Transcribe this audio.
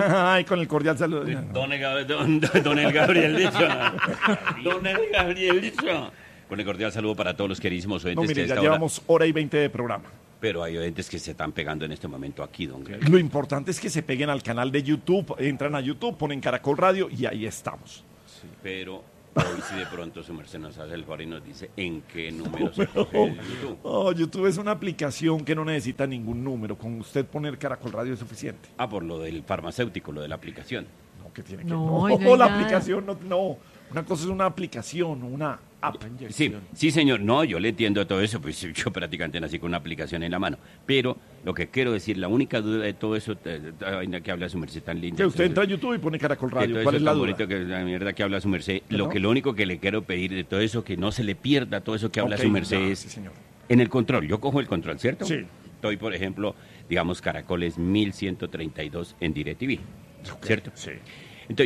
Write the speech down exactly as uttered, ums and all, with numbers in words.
Ay, con el cordial saludo. Don, el, don, don el Gabrielito. Don el Gabrielito. Con el cordial saludo para todos los queridísimos oyentes. No, mire, que ya esta llevamos hora... hora y veinte de programa. Pero hay oyentes que se están pegando en este momento aquí, don Gabriel. Lo importante es que se peguen al canal de YouTube, entran a YouTube, ponen Caracol Radio y ahí estamos. Sí, pero hoy si de pronto su merced nos hace el favor y nos dice en qué número se coge el YouTube. Oh, YouTube es una aplicación que no necesita ningún número. Con usted poner Caracol Radio es suficiente. Ah, por lo del farmacéutico, lo de la aplicación. No, que tiene que... No, No, no la nada. aplicación no, no. Una cosa es una aplicación, una app. Sí, sí, señor. No, yo le entiendo todo eso, pues yo prácticamente nací con una aplicación en la mano. Pero lo que quiero decir, la única duda de todo eso, la vaina que habla su merced tan linda. Que usted entonces, entra a YouTube y pone Caracol que Radio. todo ¿Cuál eso es la tan duda? bonito que la mierda que habla su merced. ¿No? Lo que lo único que le quiero pedir de todo eso, que no se le pierda todo eso que habla Ok, su merced ya, es sí, señor. en el control. Yo cojo el control, ¿cierto? Sí. Estoy, por ejemplo, digamos, Caracoles mil ciento treinta y dos en DirecTV, Ok, ¿cierto? Sí.